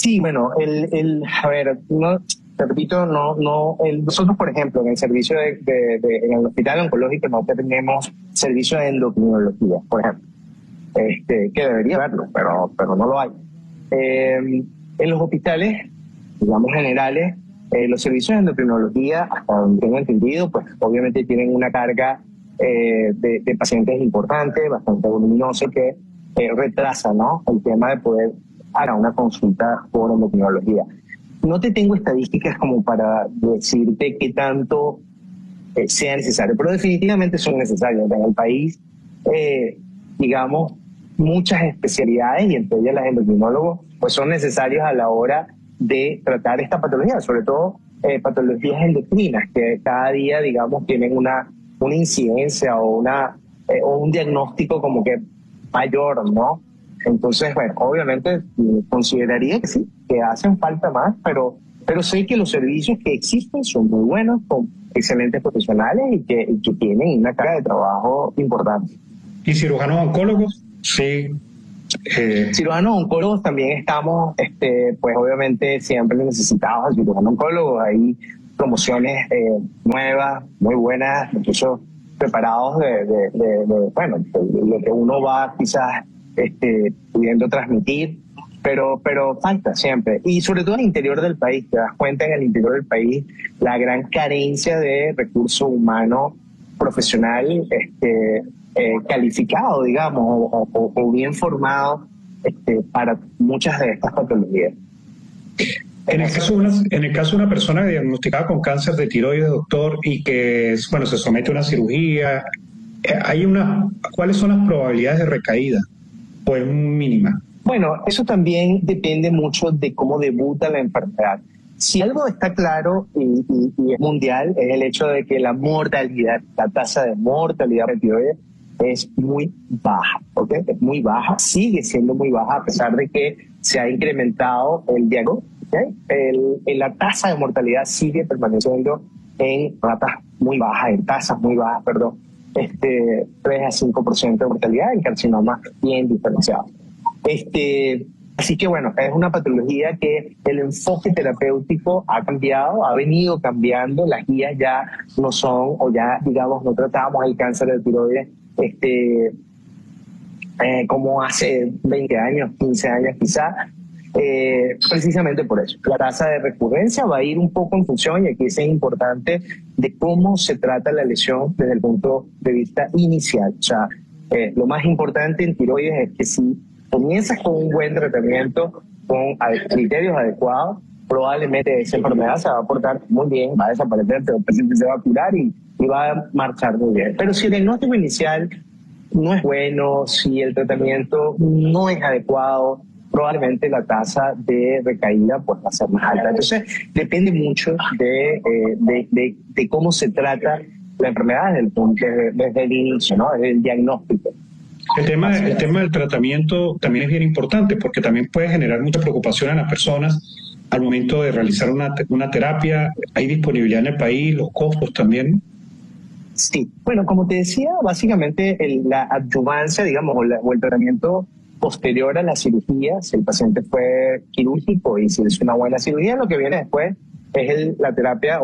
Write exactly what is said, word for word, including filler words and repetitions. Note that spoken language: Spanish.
Sí, bueno, el, el, a ver, no, te repito, no, no, el, nosotros, por ejemplo, en el servicio de, de, de, en el hospital oncológico no tenemos servicio de endocrinología, por ejemplo, este, que debería haberlo, pero, pero no lo hay. Eh, en los hospitales, digamos, generales, eh, los servicios de endocrinología, hasta donde tengo entendido, pues obviamente tienen una carga eh, de, de pacientes importante, bastante voluminosa, que eh, retrasa, ¿no?, el tema de poder hacer una consulta por endocrinología. No te tengo estadísticas como para decirte qué tanto eh, sea necesario, pero definitivamente son necesarios. En el país, eh, digamos, muchas especialidades, y entre ellas las endocrinólogos, pues son necesarios a la hora de tratar esta patología, sobre todo eh, patologías endocrinas, que cada día, digamos, tienen una, una incidencia o, una, eh, o un diagnóstico como que mayor, ¿no? Entonces, bueno, obviamente consideraría que sí, que hacen falta más, pero, pero sé que los servicios que existen son muy buenos, con excelentes profesionales y que, y que tienen una carga de trabajo importante. ¿Y cirujanos oncólogos? Sí. Eh. Cirujanos oncólogos también estamos, este, pues obviamente siempre necesitados de cirujanos oncólogos. Hay promociones eh, nuevas, muy buenas, incluso preparados de, de, de, de bueno, de lo que uno va quizás este, pudiendo transmitir, pero, pero falta siempre. Y sobre todo en el interior del país, te das cuenta en el interior del país la gran carencia de recurso humano profesional este, eh, calificado, digamos, o, o, o bien formado este, para muchas de estas patologías. En el, caso de una, en el caso de una persona diagnosticada con cáncer de tiroides, doctor, y que bueno, se somete a una cirugía, hay una, ¿cuáles son las probabilidades de recaída? ¿O es mínima? Bueno, eso también depende mucho de cómo debuta la enfermedad. Si algo está claro y, y, y es mundial, es el hecho de que la mortalidad, la tasa de mortalidad de tiroides es muy baja, ¿ok? Es muy baja, sigue siendo muy baja a pesar de que se ha incrementado el diagnóstico. ¿Okay? El, el, la tasa de mortalidad sigue permaneciendo en ratas muy bajas, en tasas muy bajas, perdón, este, tres a cinco por ciento de mortalidad en carcinomas bien diferenciados. Este, así que bueno, es una patología que el enfoque terapéutico ha cambiado, ha venido cambiando, las guías ya no son, o ya digamos, no tratamos el cáncer de tiroides este, eh, como hace veinte años, quince años quizás, eh, precisamente por eso. La tasa de recurrencia va a ir un poco en función, y aquí es importante, de cómo se trata la lesión desde el punto de vista inicial. O sea, eh, lo más importante en tiroides es que si comienzas con un buen tratamiento, con criterios adecuados, probablemente esa enfermedad se va a portar muy bien, va a desaparecer, el paciente se va a curar y, y va a marchar muy bien. Pero si el diagnóstico inicial no es bueno, si el tratamiento no es adecuado, probablemente la tasa de recaída pues, va a ser más alta. Entonces, depende mucho de, eh, de, de, de cómo se trata la enfermedad desde el, punto, desde, desde el inicio, ¿no? Desde el diagnóstico. El tema, el tema del tratamiento también es bien importante porque también puede generar mucha preocupación en las personas al momento de realizar una, una terapia. ¿Hay disponibilidad en el país? ¿Los costos también? Sí. Bueno, como te decía, básicamente el, la adyuvancia, digamos, o, la, o el tratamiento posterior a la cirugía, si el paciente fue quirúrgico y si es una buena cirugía, lo que viene después es el, la terapia